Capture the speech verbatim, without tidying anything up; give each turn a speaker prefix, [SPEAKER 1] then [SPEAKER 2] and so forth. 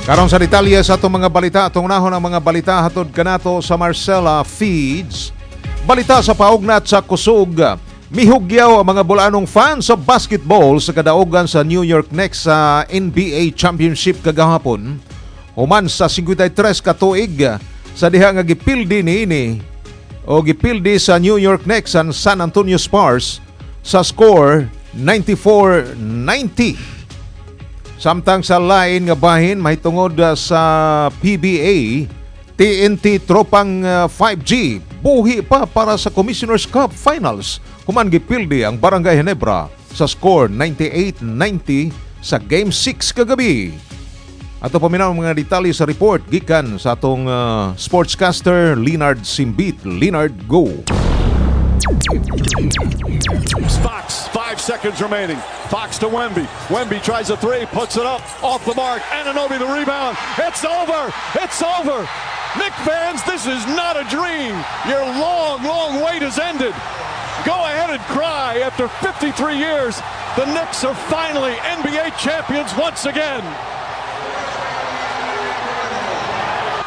[SPEAKER 1] Karon sa detalye sa atong mga balita, atong unahon ang mga balita hatod kanato sa Marcella Feeds. Balita sa paugnat sa kusog. Mihugyaw ang mga bulanong fans sa basketball sa kadaugan sa New York Knicks sa N B A Championship kagahapon. Human sa fifty-three ka tuig sa diha nga gipildi niini o gipildi sa New York Knicks ang San Antonio Spurs sa score ninety-four ninety. Samtang sa lain nga bahin mahitungod sa P B A, T N T Tropang five G buhi pa para sa Commissioner's Cup Finals. Human gipildi ang Barangay Ginebra sa score ninety-eight ninety sa Game six kagabi. Ato paminaw mga detalye sa report gikan sa atong uh, sportscaster Leonard Simbit. Leonard, go!
[SPEAKER 2] Fox, five seconds remaining. Fox to Wemby. Wemby tries a three, puts it up, off the mark. Anunoby the rebound. It's over. It's over. Knicks fans, this is not a dream. Your long, long wait has ended. Go ahead and cry. After fifty-three years, the Knicks are finally N B A champions once again.